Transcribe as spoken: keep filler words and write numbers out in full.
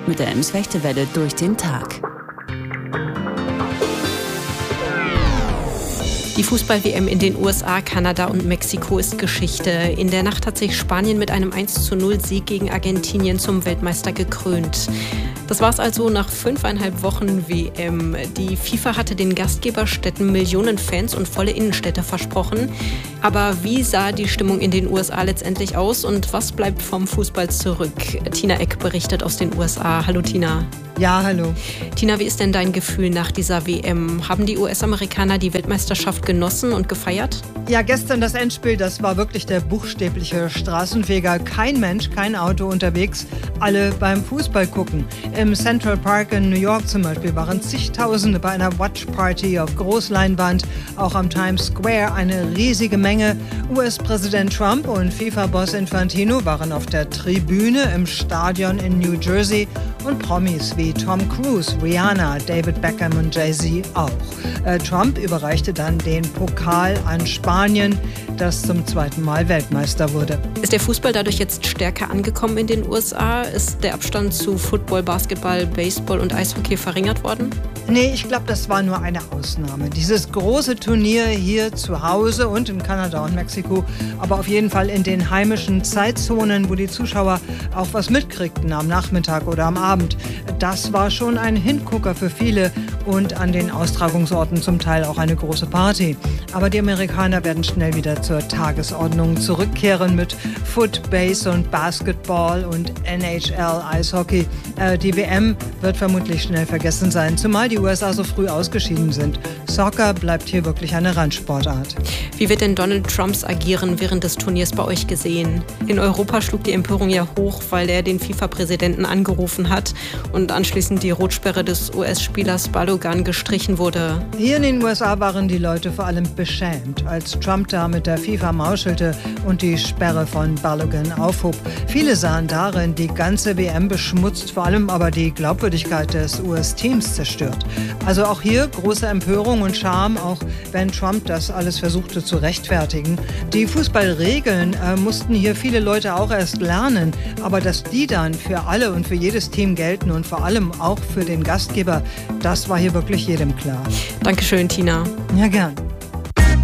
mit der Emswächtewelle durch den Tag. Die Fußball-W M in den U S A, Kanada und Mexiko ist Geschichte. In der Nacht hat sich Spanien mit einem eins zu null Sieg gegen Argentinien zum Weltmeister gekrönt. Das war's also nach fünfeinhalb Wochen W M. Die FIFA hatte den Gastgeberstädten Millionen Fans und volle Innenstädte versprochen. Aber wie sah die Stimmung in den U S A letztendlich aus und was bleibt vom Fußball zurück? Tina Eck berichtet aus den U S A. Hallo Tina. Ja, hallo. Tina, wie ist denn dein Gefühl nach dieser W M? Haben die U S-Amerikaner die Weltmeisterschaft genossen und gefeiert? Ja, gestern das Endspiel, das war wirklich der buchstäbliche Straßenfeger. Kein Mensch, kein Auto unterwegs, alle beim Fußball gucken. Im Central Park in New York zum Beispiel waren zigtausende bei einer Watch-Party auf Großleinwand. Auch am Times Square eine riesige Menge. U S-Präsident Trump und FIFA-Boss Infantino waren auf der Tribüne im Stadion in New Jersey und Promis wie Tom Cruise, Rihanna, David Beckham und Jay-Z auch. Äh, Trump überreichte dann den Pokal an Spanien, das zum zweiten Mal Weltmeister wurde. Ist der Fußball dadurch jetzt stärker angekommen in den U S A? Ist der Abstand zu Football, Basketball, Baseball und Eishockey verringert worden? Nee, ich glaube, das war nur eine Ausnahme. Dieses große Turnier hier zu Hause und in Kanada und Mexiko, aber auf jeden Fall in den heimischen Zeitzonen, wo die Zuschauer auch was mitkriegten am Nachmittag oder am Abend. Das war schon ein Hingucker für viele und an den Austragungsorten zum Teil auch eine große Party. Aber die Amerikaner werden schnell wieder zur Tagesordnung zurückkehren mit Foot, Base und Basketball und N H L Eishockey. Äh, die W M wird vermutlich schnell vergessen sein, zumal die U S A so früh ausgeschieden sind. Soccer bleibt hier wirklich eine Randsportart. Wie wird denn Donald Trumps Agieren während des Turniers bei euch gesehen? In Europa schlug die Empörung ja hoch, weil er den FIFA-Präsidenten angerufen hat und anschließend die Rotsperre des U S-Spielers Balogun gestrichen wurde. Hier in den U S A waren die Leute vor allem beschämt, als Trump da mit der FIFA mauschelte und die Sperre von Balogun aufhob. Viele sahen darin die ganze W M beschmutzt, vor allem aber die Glaubwürdigkeit des U S-Teams zerstört. Also auch hier große Empörung und Scham, auch wenn Trump das alles versuchte zu rechtfertigen. Die Fußballregeln äh, mussten hier viele Leute auch erst lernen, aber dass die dann für alle und für jedes Team gelten und vor allem auch für den Gastgeber, das war hier wirklich jedem klar. Dankeschön, Tina. Ja, gern.